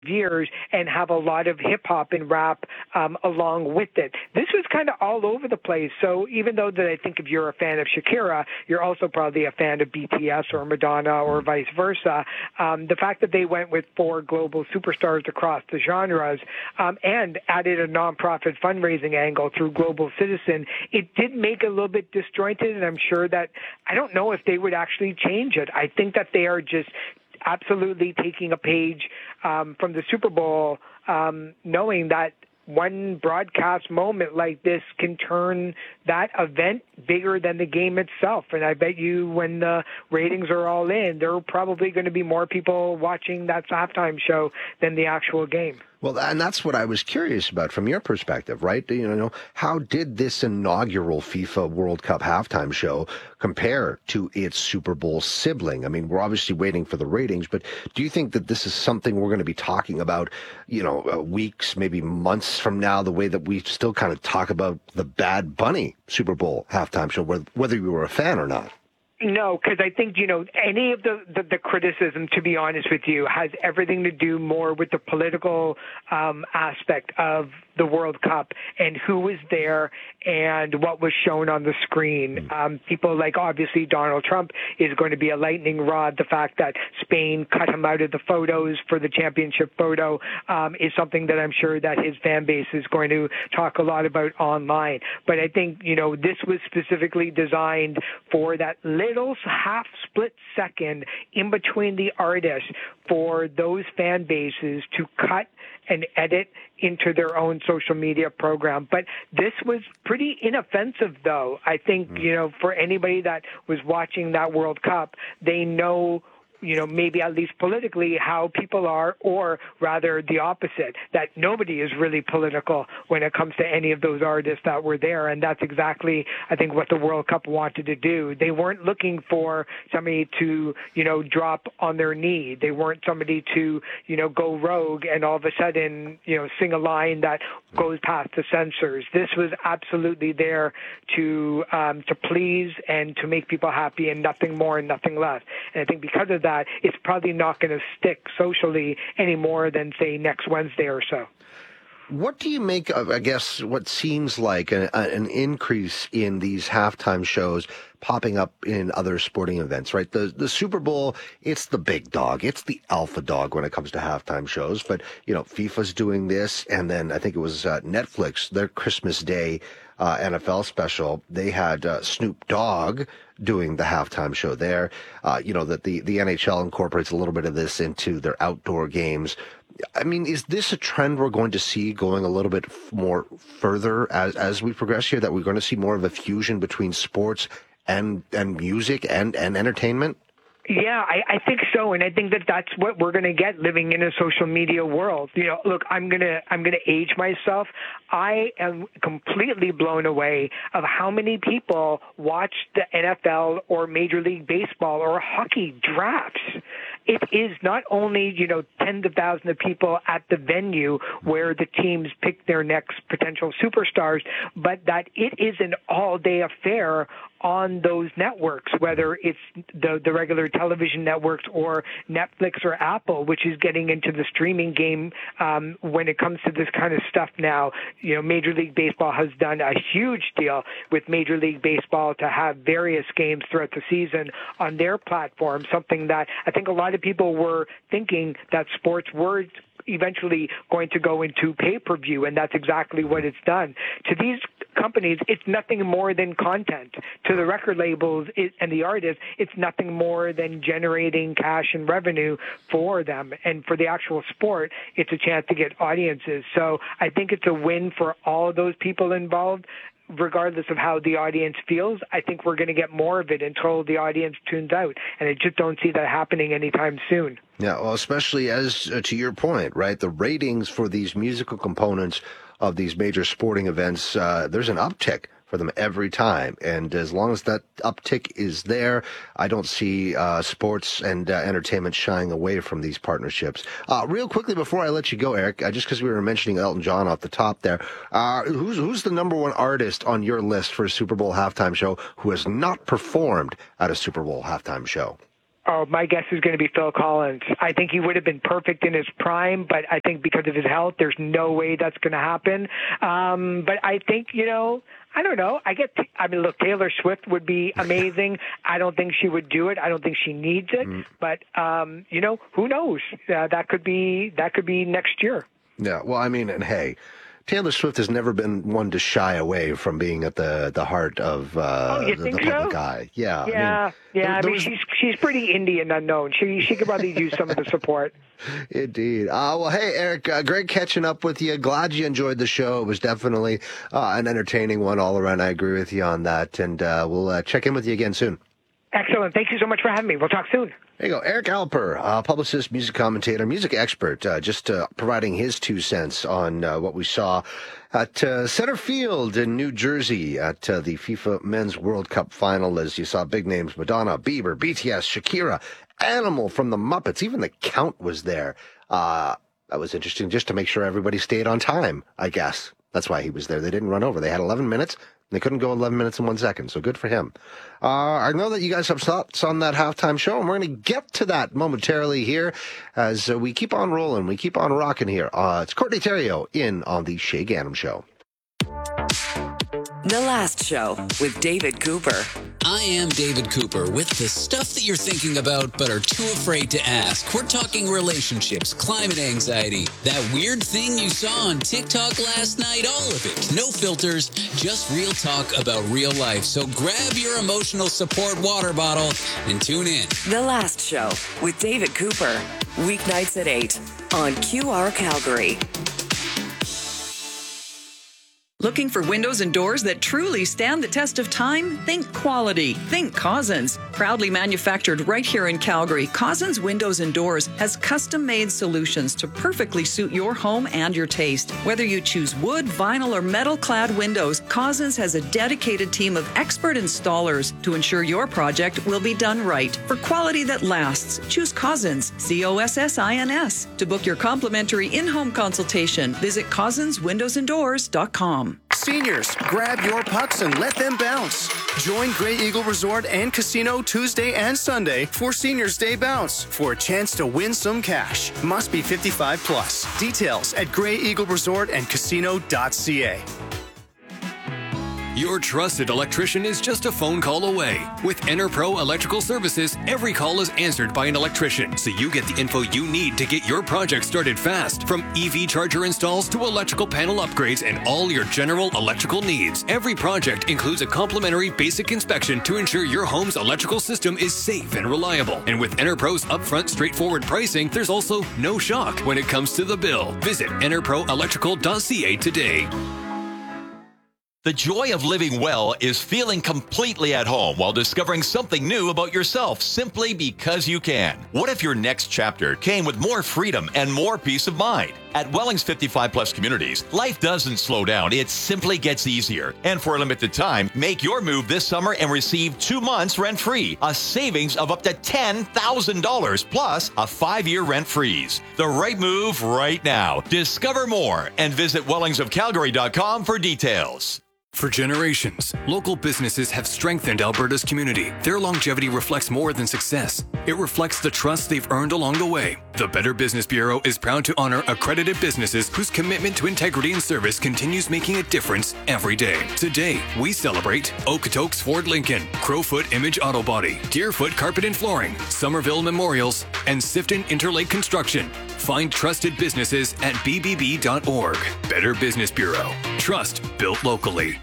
years and have a lot of hip hop and rap along with it. This was kind of all over the place. So even though that I think if you're a fan of Shakira, you're also probably a fan of BTS or Madonna or vice versa. The fact that they went with 4 global superstars across the genres and added a nonprofit fundraising angle through Global Citizen, it did make it a little bit disjointed, and I'm sure that I don't know if they would actually change it. I think that they are just absolutely taking a page from the Super Bowl, knowing that one broadcast moment like this can turn that event bigger than the game itself. And I bet you when the ratings are all in, there are probably going to be more people watching that halftime show than the actual game. Well, and that's what I was curious about from your perspective, right? How did this inaugural FIFA World Cup halftime show compare to its Super Bowl sibling? I mean, we're obviously waiting for the ratings, but do you think that this is something we're going to be talking about, weeks, maybe months from now, the way that we still kind of talk about the Bad Bunny Super Bowl halftime show, whether you were a fan or not? No, because I think, any of the criticism, to be honest with you, has everything to do more with the political aspect of the World Cup and who was there and what was shown on the screen. People like, obviously, Donald Trump is going to be a lightning rod. The fact that Spain cut him out of the photos for the championship photo is something that I'm sure that his fan base is going to talk a lot about online. But I think, this was specifically designed for that little half split second in between the artists for those fan bases to cut and edit into their own social media program. But this was pretty inoffensive, though. I think, for anybody that was watching that World Cup, they know maybe at least politically how people are, or rather the opposite, that nobody is really political when it comes to any of those artists that were there. And that's exactly, I think, what the World Cup wanted to do. They weren't looking for somebody to, drop on their knee. They weren't somebody to, go rogue and all of a sudden, sing a line that goes past the censors. This was absolutely there to please and to make people happy, and nothing more and nothing less. And I think because of that, it's probably not going to stick socially any more than, say, next Wednesday or so. What do you make of, I guess, what seems like an increase in these halftime shows popping up in other sporting events, right? The Super Bowl, it's the big dog. It's the alpha dog when it comes to halftime shows. But, FIFA's doing this, and then I think it was Netflix, their Christmas Day NFL special, they had Snoop Dogg doing the halftime show there. That the NHL incorporates a little bit of this into their outdoor games. I mean, is this a trend we're going to see going a little bit more further as we progress here, that we're going to see more of a fusion between sports and music and entertainment? Yeah, I think so, and I think that that's what we're going to get living in a social media world. Look, I'm gonna age myself. I am completely blown away of how many people watch the NFL or Major League Baseball or hockey drafts. It is not only, tens of thousands of people at the venue where the teams pick their next potential superstars, but that it is an all-day affair on those networks, whether it's the regular television networks or Netflix or Apple, which is getting into the streaming game when it comes to this kind of stuff now. Major League Baseball has done a huge deal with Major League Baseball to have various games throughout the season on their platform, something that I think a lot of people were thinking that sports were eventually going to go into pay-per-view, and that's exactly what it's done. To these companies, it's nothing more than content. To the record labels and the artists, it's nothing more than generating cash and revenue for them. And for the actual sport, it's a chance to get audiences. So I think it's a win for all of those people involved. Regardless of how the audience feels, I think we're going to get more of it until the audience tunes out. And I just don't see that happening anytime soon. Yeah, well, especially as to your point, right? The ratings for these musical components of these major sporting events, there's an uptick for them every time. And as long as that uptick is there, I don't see sports and entertainment shying away from these partnerships. Real quickly before I let you go, Eric, just because we were mentioning Elton John off the top there, who's the number one artist on your list for a Super Bowl halftime show who has not performed at a Super Bowl halftime show? Oh, my guess is going to be Phil Collins. I think he would have been perfect in his prime, but I think because of his health, there's no way that's going to happen. But I think, I don't know. Look, Taylor Swift would be amazing. I don't think she would do it. I don't think she needs it. But, who knows? That could be next year. Yeah, well, and hey, Taylor Swift has never been one to shy away from being at the heart of the public eye. Yeah. She's pretty indie and unknown. She could probably use some of the support. Indeed. Well, hey, Eric, great catching up with you. Glad you enjoyed the show. It was definitely an entertaining one all around. I agree with you on that. And we'll check in with you again soon. Excellent. Thank you so much for having me. We'll talk soon. There you go. Eric Alper, publicist, music commentator, music expert, just providing his 2 cents on what we saw at center field in New Jersey at the FIFA Men's World Cup final, as you saw big names, Madonna, Bieber, BTS, Shakira, Animal from the Muppets. Even the Count was there. That was interesting, just to make sure everybody stayed on time, I guess. That's why he was there. They didn't run over. They had 11 minutes. They couldn't go 11 minutes and 1 second, so good for him. I know that you guys have thoughts on that halftime show, and we're going to get to that momentarily here as we keep on rolling. We keep on rocking here. It's Courtney Theriault in on the Shay Ganem Show. The Last Show with David Cooper. I am David Cooper with the stuff that you're thinking about but are too afraid to ask. We're talking relationships, climate anxiety, that weird thing you saw on TikTok last night, all of it. No filters, just real talk about real life. So grab your emotional support water bottle and tune in. The Last Show with David Cooper. Weeknights at 8 on QR Calgary. Looking for windows and doors that truly stand the test of time? Think quality. Think Cousins. Proudly manufactured right here in Calgary, Cousins Windows and Doors has custom-made solutions to perfectly suit your home and your taste. Whether you choose wood, vinyl, or metal-clad windows, Cousins has a dedicated team of expert installers to ensure your project will be done right. For quality that lasts, choose Cousins, COSSINS. To book your complimentary in-home consultation, visit CousinsWindowsandDoors.com. Seniors, grab your pucks and let them bounce. Join Grey Eagle Resort and Casino Tuesday and Sunday for Seniors Day Bounce for a chance to win some cash. Must be 55 plus. Details at greyeagleresortandcasino.ca. Your trusted electrician is just a phone call away. With EnerPro Electrical Services, every call is answered by an electrician, so you get the info you need to get your project started fast. From EV charger installs to electrical panel upgrades and all your general electrical needs. Every project includes a complimentary basic inspection to ensure your home's electrical system is safe and reliable. And with EnerPro's upfront, straightforward pricing, there's also no shock when it comes to the bill. Visit enerproelectrical.ca today. The joy of living well is feeling completely at home while discovering something new about yourself simply because you can. What if your next chapter came with more freedom and more peace of mind? At Welling's 55 Plus Communities, life doesn't slow down, it simply gets easier. And for a limited time, make your move this summer and receive 2 months rent-free, a savings of up to $10,000 plus a 5-year rent freeze. The right move right now. Discover more and visit wellingsofcalgary.com for details. For generations, local businesses have strengthened Alberta's community. Their longevity reflects more than success. It reflects the trust they've earned along the way. The Better Business Bureau is proud to honor accredited businesses whose commitment to integrity and service continues making a difference every day. Today, we celebrate Okotoks Ford Lincoln, Crowfoot Image Auto Body, Deerfoot Carpet and Flooring, Somerville Memorials, and Sifton Interlake Construction. Find trusted businesses at bbb.org. Better Business Bureau. Trust built locally.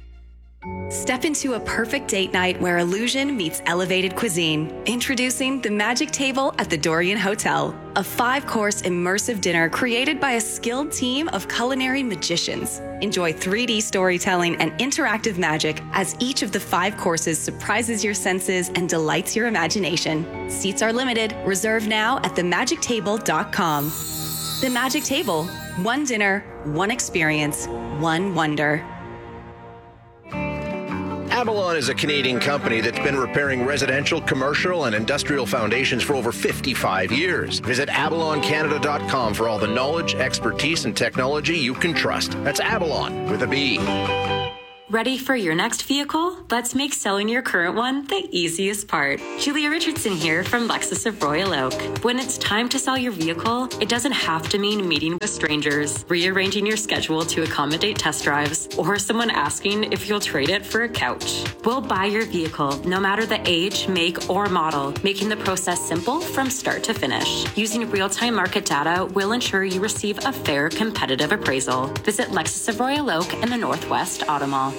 Step into a perfect date night where illusion meets elevated cuisine. Introducing the Magic Table at the Dorian Hotel, a 5-course immersive dinner created by a skilled team of culinary magicians. Enjoy 3D storytelling and interactive magic as each of the 5 courses surprises your senses and delights your imagination. Seats are limited. Reserve now at themagictable.com. The Magic Table. One dinner, one experience, one wonder. Avalon is a Canadian company that's been repairing residential, commercial, and industrial foundations for over 55 years. Visit avaloncanada.com for all the knowledge, expertise, and technology you can trust. That's Avalon with a B. Ready for your next vehicle? Let's make selling your current one the easiest part. Julia Richardson here from Lexus of Royal Oak. When it's time to sell your vehicle, it doesn't have to mean meeting with strangers, rearranging your schedule to accommodate test drives, or someone asking if you'll trade it for a couch. We'll buy your vehicle, no matter the age, make, or model, making the process simple from start to finish. Using real-time market data will ensure you receive a fair, competitive appraisal. Visit Lexus of Royal Oak in the Northwest Auto Mall.